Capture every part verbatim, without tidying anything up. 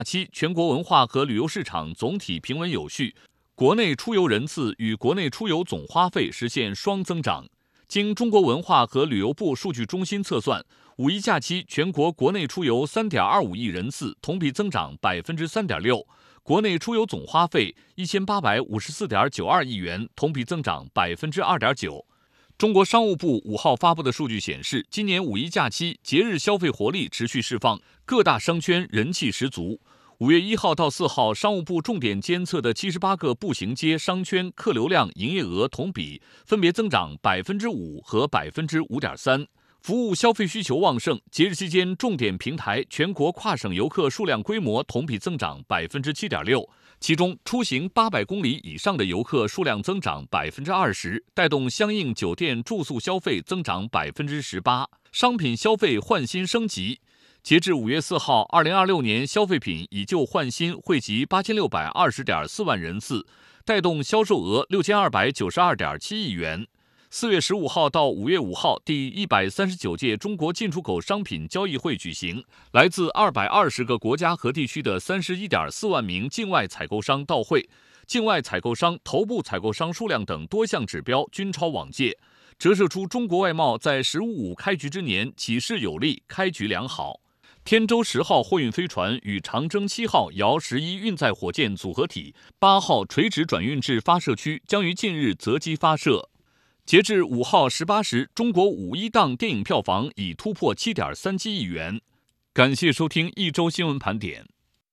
期全国文化和旅游市场总体平稳有序，国内出游人次与国内出游总花费实现双增长。经中国文化和旅游部数据中心测算，五一假期全国国内出游 三点二五亿人次，同比增长 百分之三点六， 国内出游总花费 一千八百五十四点九二亿元，同比增长 百分之二点九。中国商务部五号发布的数据显示，今年五一假期节日消费活力持续释放，各大商圈人气十足。五月一号到四号，商务部重点监测的七十八个步行街商圈客流量、营业额同比分别增长 百分之五 和 百分之五点三。服务消费需求旺盛，节日期间重点平台全国跨省游客数量规模同比增长 百分之七点六， 其中出行八百公里以上的游客数量增长 百分之二十， 带动相应酒店住宿消费增长 百分之十八， 商品消费换新升级。截至五月四号，二零二六年消费品以旧换新惠及八千六百二十点四万人次，带动销售额六千二百九十二点七亿元。四月十五号到五月五号，第一百三十九届中国进出口商品交易会举行，来自二百二十个国家和地区的三十一点四万名境外采购商到会，境外采购商、头部采购商数量等多项指标均超往届，折射出中国外贸在“十五五”开局之年起势有力，开局良好。天舟十号货运飞船与长征七号遥十一运载火箭组合体八号垂直转运至发射区将于近日择机发射。截至五号十八时，中国五一档电影票房已突破 七点三七亿元。感谢收听一周新闻盘点。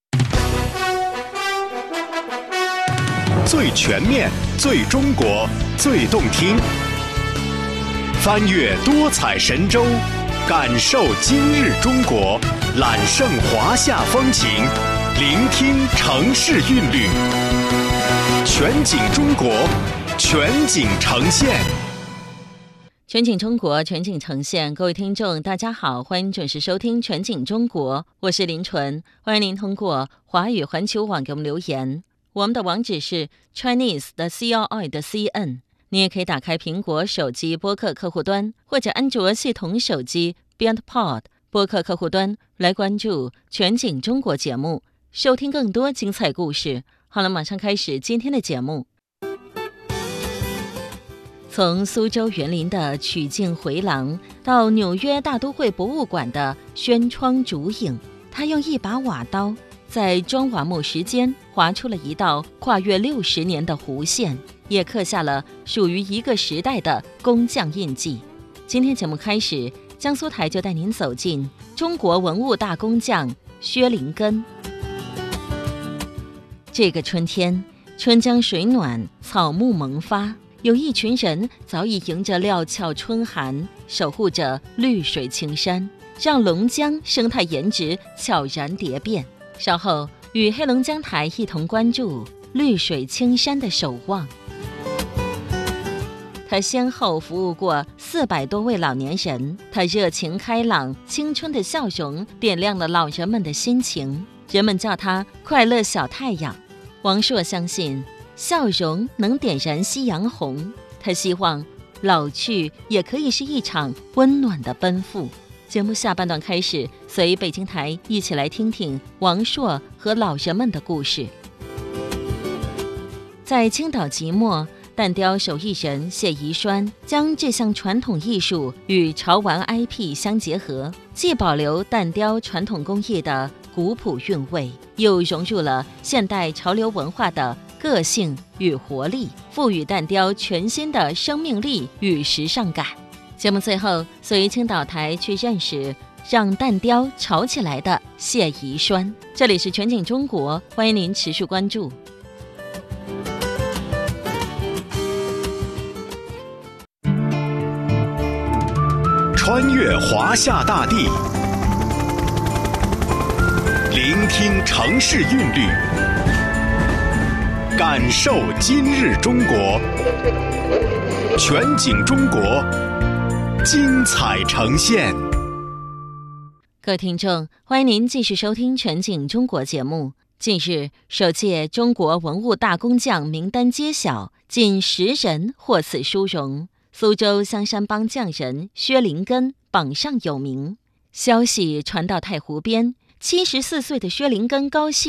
最全面、最中国、最动听，翻越多彩神州，感受今日中国，揽胜华夏风情，聆听城市韵律，全景中国，全景呈现。 全景中国，全景呈现。各位听众大家好，欢迎准时收听全景中国，我是林纯，欢迎您通过华语环球网给我们留言，我们的网址是 Chinese 的 C R I 的 C N， 你也可以打开苹果手机播客客户端或者安卓系统手机 BeyondPod 播客客户端来关注全景中国节目，收听更多精彩故事。好了，马上开始今天的节目。从苏州园林的曲径回廊到纽约大都会博物馆的轩窗烛影，他用一把瓦刀在砖瓦木石间划出了一道跨越六十年的弧线，也刻下了属于一个时代的工匠印记。今天节目开始，江苏台就带您走进中国文物大工匠薛灵根。这个春天，春江水暖，草木萌发，有一群人早已迎着料峭春寒，守护着绿水青山，让龙江生态颜值悄然蝶变。稍后与黑龙江台一同关注绿水青山的守望。他先后服务过四百多位老年人，他热情开朗，青春的笑容点亮了老人们的心情，人们叫他快乐小太阳。王朔相信笑容能点燃夕阳红，他希望老去也可以是一场温暖的奔赴。节目下半段开始，随北京台一起来听听王朔和老人们的故事。在青岛即墨，蛋雕手艺人谢宜栓将这项传统艺术与潮玩 I P 相结合，既保留蛋雕传统工艺的古朴韵味，又融入了现代潮流文化的个性与活力，赋予蛋雕全新的生命力与时尚感。节目最后，随青岛台去认识让蛋雕潮起来的谢宜栓。这里是全景中国，欢迎您持续关注。 穿越华夏大地，聆听城市韵律，感受今日中国，全景中国，精彩呈现。 各位听众，欢迎您继续收听全景中国节目。近日，首届中国文物大工匠名单揭晓，近十人获此殊荣。苏州香山帮匠人薛灵根榜上有名。消息传到太湖边， 七十四岁的薛林根高兴。